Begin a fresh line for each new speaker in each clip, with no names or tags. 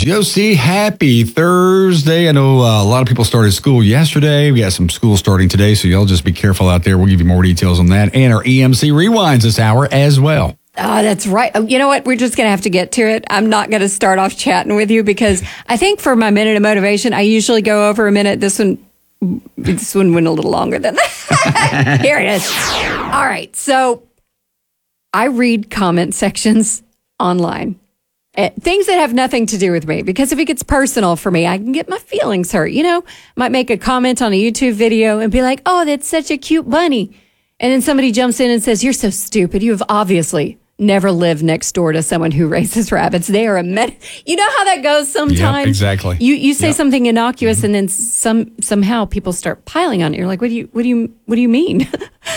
Josie, happy Thursday. I know a lot of people started school yesterday. We got some school starting today, so y'all just be careful out there. We'll give you more details on that and our EMC Rewinds this hour as well.
Oh, that's right. You know what? We're just going to have to get to it. I'm not going to start off chatting with you because I think for my minute of motivation, I usually go over a minute. This one went a little longer than that. Here it is. All right. So I read comment sections online. Things that have nothing to do with me, because if it gets personal for me, I can get my feelings hurt. You know, might make a comment on a YouTube video and be like, oh, that's such a cute bunny. And then somebody jumps in and says, you're so stupid. You have obviously never lived next door to someone who raises rabbits. They are You know how that goes sometimes?
Yep, exactly.
You say something innocuous and then somehow people start piling on it. You're like, what do you mean?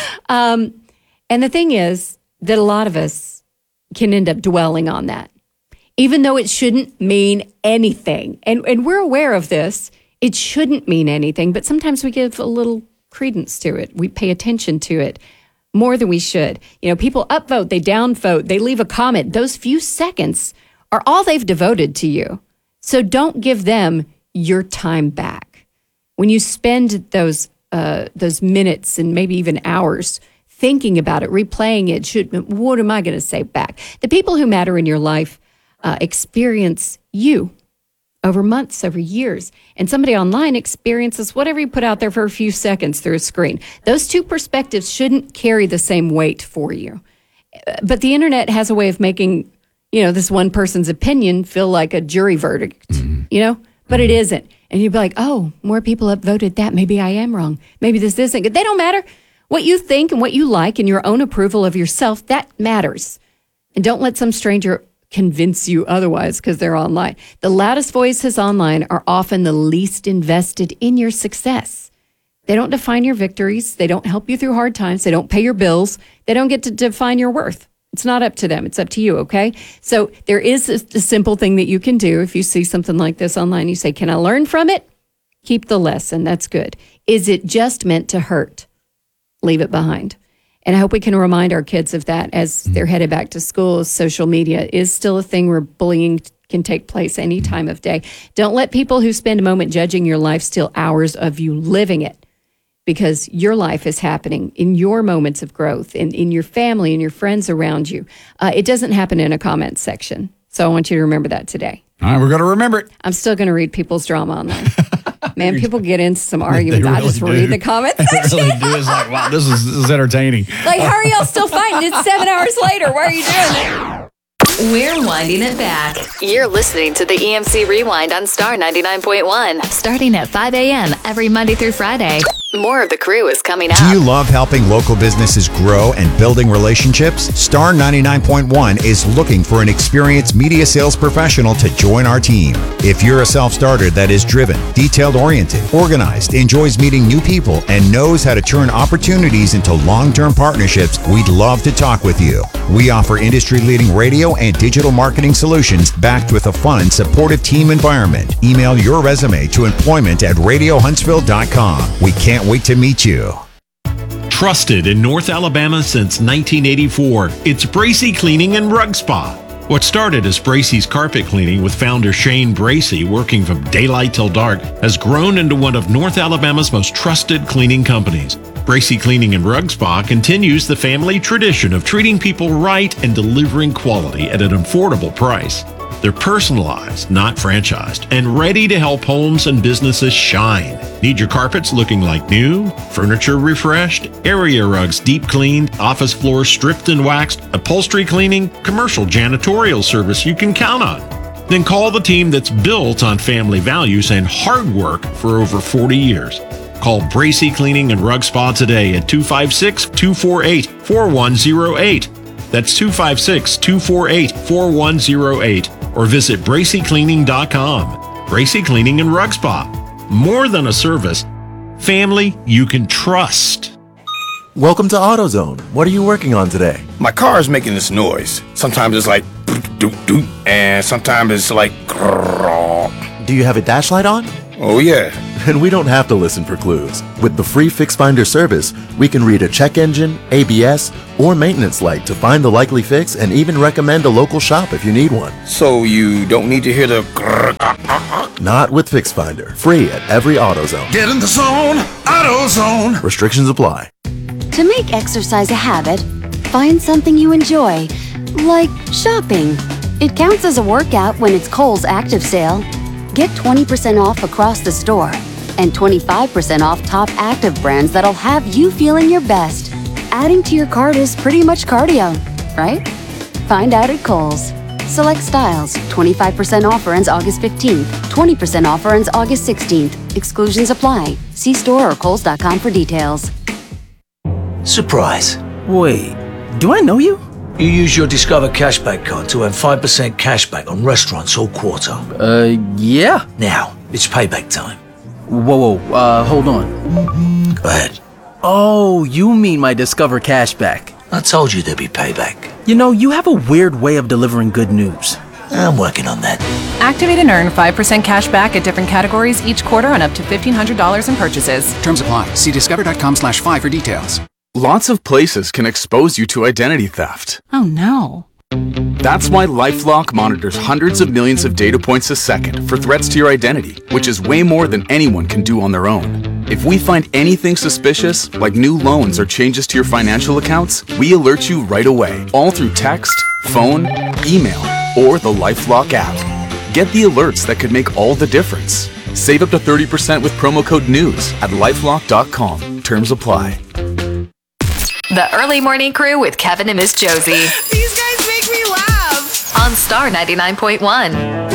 And the thing is that a lot of us can end up dwelling on that, even though it shouldn't mean anything. And we're aware of this. It shouldn't mean anything, but sometimes we give a little credence to it. We pay attention to it more than we should. You know, people upvote, they downvote, they leave a comment. Those few seconds are all they've devoted to you. So don't give them your time back. When you spend those minutes and maybe even hours thinking about it, replaying it, what am I going to say back? The people who matter in your life experience you over months, over years. And somebody online experiences whatever you put out there for a few seconds through a screen. Those two perspectives shouldn't carry the same weight for you. But the internet has a way of making, this one person's opinion feel like a jury verdict, but it isn't. And you'd be like, oh, more people have voted that. Maybe I am wrong. Maybe this isn't good. They don't matter. What you think and what you like and your own approval of yourself, that matters. And don't let some stranger convince you otherwise because they're online. The loudest voices online are often the least invested in your success. They don't define your victories. They don't help you through hard times. They don't pay your bills. They don't get to define your worth. It's not up to them. It's up to you, okay? So there is a simple thing that you can do. If you see something like this online, you say, can I learn from it? Keep the lesson. That's good. Is it just meant to hurt? Leave it behind. And I hope we can remind our kids of that as they're headed back to school. Social media is still a thing where bullying can take place any time of day. Don't let people who spend a moment judging your life steal hours of you living it, because your life is happening in your moments of growth, in your family and your friends around you. It doesn't happen in a comment section. So I want you to remember that today.
All right, we're going to remember it.
I'm still going to read people's drama online. Man, people get into some arguments.
Really
I just read the comment section.
They really do. It's like, wow, this is entertaining.
Like, how are y'all still fighting? It's 7 hours later. Why are you doing it?
We're winding it back. You're listening to the EMC Rewind on Star 99.1. Starting at 5 a.m. every Monday through Friday. More of the crew is coming up.
Do you love helping local businesses grow and building relationships? Star 99.1 is looking for an experienced media sales professional to join our team. If you're a self-starter that is driven, detailed-oriented, organized, enjoys meeting new people, and knows how to turn opportunities into long-term partnerships, we'd love to talk with you. We offer industry-leading radio and digital marketing solutions backed with a fun, supportive team environment. Email your resume to employment@radiohuntsville.com. We can't wait to meet you.
Trusted in North Alabama since 1984, it's Bracey Cleaning and Rug Spa. What started as Bracey's carpet cleaning with founder Shane Bracey working from daylight till dark has grown into one of North Alabama's most trusted cleaning companies. Bracey Cleaning and Rug Spa continues the family tradition of treating people right and delivering quality at an affordable price. They're personalized, not franchised, and ready to help homes and businesses shine. Need your carpets looking like new, furniture refreshed, area rugs deep cleaned, office floors stripped and waxed, upholstery cleaning, commercial janitorial service you can count on? Then call the team that's built on family values and hard work for over 40 years. Call Bracey Cleaning and Rug Spa today at 256-248-4108. That's 256-248-4108. Or visit BraceyCleaning.com. Bracey Cleaning and Rug Spa. More than a service, family you can trust.
Welcome to AutoZone. What are you working on today?
My car is making this noise. Sometimes it's like doot doot, and sometimes it's like grrr.
Do you have a dash light on?
Oh yeah,
And we don't have to listen for clues. With the free FixFinder service, we can read a check engine, ABS, or maintenance light to find the likely fix and even recommend a local shop if you need one.
So you don't need to hear the
Not with FixFinder. Free at every AutoZone.
Get in the zone, AutoZone.
Restrictions apply.
To make exercise a habit, find something you enjoy, like shopping. It counts as a workout when it's Kohl's Active Sale. Get 20% off across the store and 25% off top active brands that'll have you feeling your best. Adding to your cart is pretty much cardio, right? Find out at Kohl's. Select styles. 25% offer ends August 15th. 20% offer ends August 16th. Exclusions apply. See store or kohls.com for details.
Surprise. Wait, do I know you? You use your Discover Cashback card to earn 5% cashback on restaurants all quarter.
Yeah.
Now, it's payback time.
Whoa, hold on.
Go ahead.
Oh, you mean my Discover Cashback.
I told you there'd be payback.
You know, you have a weird way of delivering good news.
I'm working on that.
Activate and earn 5% cash back at different categories each quarter on up to $1,500 in purchases.
Terms apply. See discover.com/5 for details. Lots of places can expose you to identity theft.
Oh no.
That's why LifeLock monitors hundreds of millions of data points a second for threats to your identity, which is way more than anyone can do on their own. If we find anything suspicious, like new loans or changes to your financial accounts, we alert you right away, all through text, phone, email, or the LifeLock app. Get the alerts that could make all the difference. Save up to 30% with promo code NEWS at lifelock.com. Terms apply.
The Early Morning Crew with Kevin and Miss Josie.
These guys make me laugh.
On Star 99.1.